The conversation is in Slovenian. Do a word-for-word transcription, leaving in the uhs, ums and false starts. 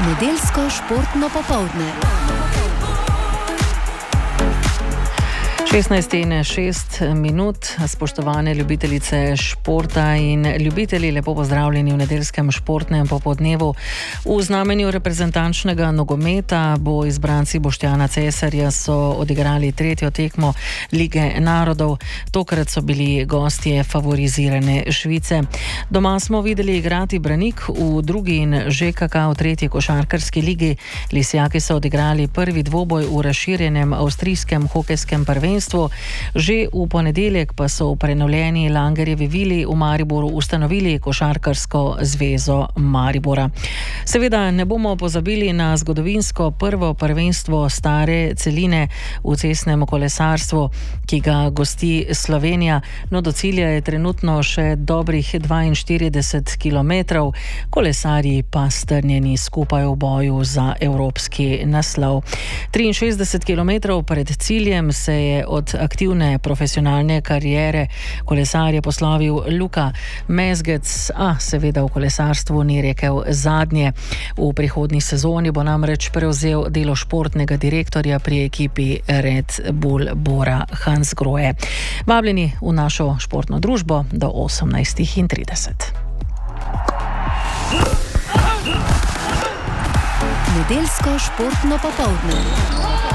Nedeljsko športno popoldne. šestnajst in šest minut, spoštovane ljubitelice športa in ljubitelji, lepo pozdravljeni v nedeljskem športnem popoldnevu. V znamenju reprezentančnega nogometa bo izbranci Boštjana Cesarja so odigrali tretjo tekmo Lige narodov. Tokrat so bili gostje favorizirane Švice. Doma smo videli igrati Branik v drugi in ŽKK v tretji košarkarski ligi. Lisjaki so odigrali prvi dvoboj v razširjenem avstrijskem hokejskem prvenstvu. Že v ponedeljek pa so v prenovljeni Langerjevi vili v Mariboru ustanovili Košarkarsko zvezo Maribora. Seveda ne bomo pozabili na zgodovinsko prvo prvenstvo stare celine v cestnem kolesarstvu, ki ga gosti Slovenija. No, do cilja je trenutno še dobrih dvainštirideset kilometrov, kolesarji pa strnjeni skupaj v boju za evropski naslov. triinšestdeset kilometrov pred ciljem se je od aktivne profesionalne kariere kolesarja poslovil Luka Mezgec, a seveda v kolesarstvu ni rekel zadnje. V prihodnji sezoni bo namreč prevzel delo športnega direktorja pri ekipi Red Bull Bora Hansgrohe. Vabljeni v našo športno družbo do osemnajst trideset. Nedeljsko športno popoldne.